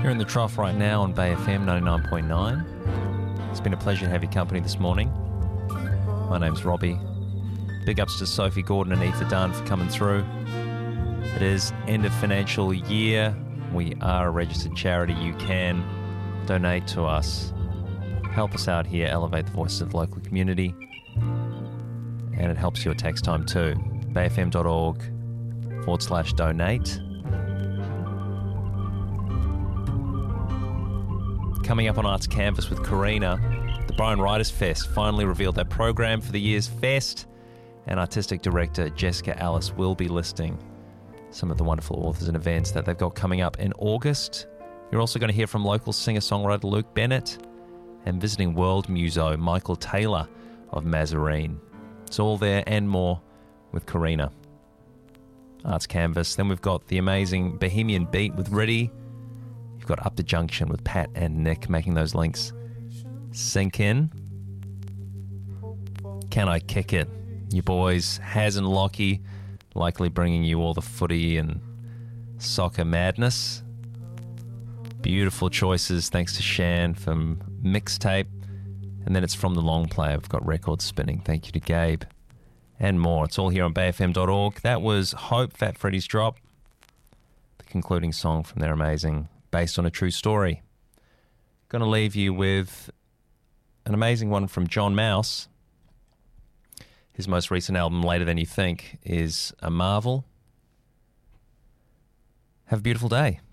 You're in the trough right now on Bay FM 99.9. It's been a pleasure to have your company this morning. My name's Robbie. Big ups to Sophie Gordon and Aoife Dunn for coming through. It is end of financial year. We are a registered charity. You can donate to us. Help us out here, elevate the voices of the local community. And it helps your tax time too. bayfm.org/donate. Coming up on Arts Canvas with Karina, the Byron Writers Fest finally revealed their program for the year's fest, and artistic director Jessica Alice will be listing some of the wonderful authors and events that they've got coming up in August. You're also going to hear from local singer-songwriter Luke Bennett and visiting world muso Michael Taylor of Mazarine. It's all there and more with Karina. Arts Canvas. Then we've got the amazing Bohemian Beat with Riddy. You've got Up the Junction with Pat and Nick, making those links sink in. Can I Kick It? Your boys, Haz and Lockie, likely bringing you all the footy and soccer madness. Beautiful choices, thanks to Shan from Mixtape. And then it's from the long play. I've got records spinning. Thank you to Gabe. And more. It's all here on bayfm.org. That was Hope, Fat Freddy's Drop, the concluding song from their amazing Based on a True Story. Going to leave you with an amazing one from John Mouse. His most recent album, Later Than You Think, is a marvel. Have a beautiful day.